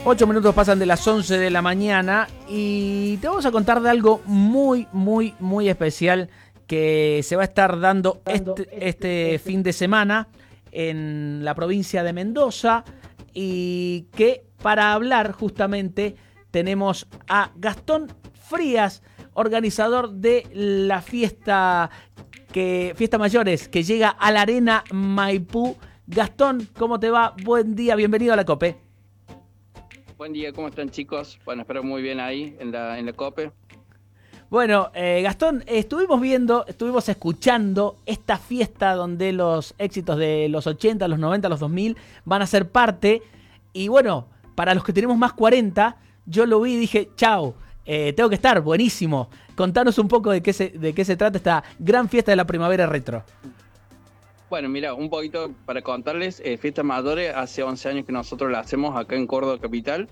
8 minutos pasan de las 11 de la mañana y te vamos a contar de algo muy especial que se va a estar dando este fin de semana en la provincia de Mendoza, y que para hablar justamente tenemos a Gastón Frías, organizador de la fiesta Mayores que llega a la Arena Maipú. Gastón, ¿cómo te va? Buen día, bienvenido a la COPE. Buen día, ¿cómo están, chicos? Bueno, espero muy bien ahí en la COPE. Bueno, Gastón, estuvimos escuchando esta fiesta donde los éxitos de los 80, los 90, los 2000 van a ser parte. Y bueno, para los que tenemos más 40, yo lo vi y dije, chao, tengo que estar, buenísimo. Contanos un poco de qué se trata esta gran fiesta de la primavera retro. Bueno, mira, un poquito para contarles, Fiesta Mayores hace 11 años que nosotros la hacemos acá en Córdoba Capital.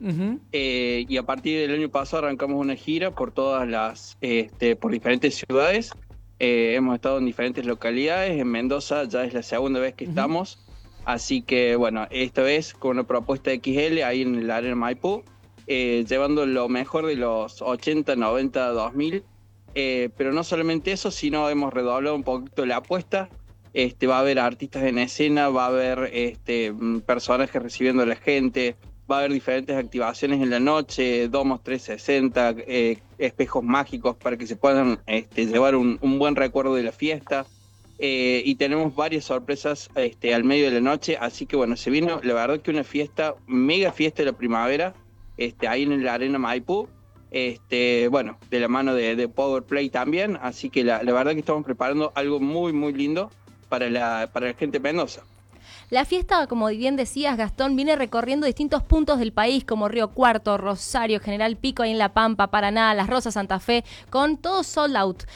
Y a partir del año pasado arrancamos una gira por todas por diferentes ciudades. Hemos estado en diferentes localidades. En Mendoza ya es la segunda vez que estamos. Así que, bueno, esta vez con una propuesta XL ahí en la Arena Maipú, llevando lo mejor de los 80, 90, 2000. Pero no solamente eso, sino hemos redoblado un poquito la apuesta. Va a haber artistas en escena, va a haber personajes recibiendo a la gente, va a haber diferentes activaciones en la noche, domos 360, espejos mágicos para que se puedan llevar un buen recuerdo de la fiesta. Y tenemos varias sorpresas al medio de la noche, así que bueno, se vino la verdad que una fiesta, mega fiesta de la primavera, ahí en la Arena Maipú. Bueno, de la mano de Powerplay también, así que la verdad que estamos preparando algo muy lindo para la gente de Mendoza. La fiesta, como bien decías, Gastón, viene recorriendo distintos puntos del país, como Río Cuarto, Rosario, General Pico, ahí en La Pampa, Paraná, Las Rosas, Santa Fe, con todo sold out.